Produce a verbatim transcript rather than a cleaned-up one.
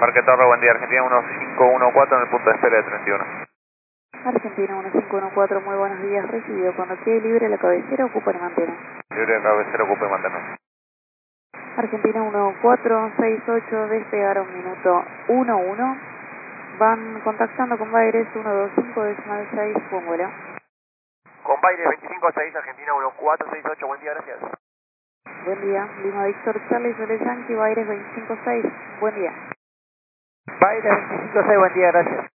Parque Torre, buen día, Argentina uno cinco uno cuatro en el punto de espera de treinta y uno. Argentina uno cinco uno cuatro, muy buenos días, recibido. Cuando quede libre la cabecera, ocupa y mantiene. Libre de cabecera, ocupe y mantener. Argentina uno cuatro seis ocho, despegaron minuto uno uno. Van contactando con Baires uno dos cinco decimal seis, buen vuelo. Con Baires veinticinco seis, Argentina uno cuatro seis ocho, buen día, gracias. Buen día, Lima Víctor Charlie Soles Yankee, Baires veinticinco seis, buen día. Baires veinticinco seis, buen día, gracias.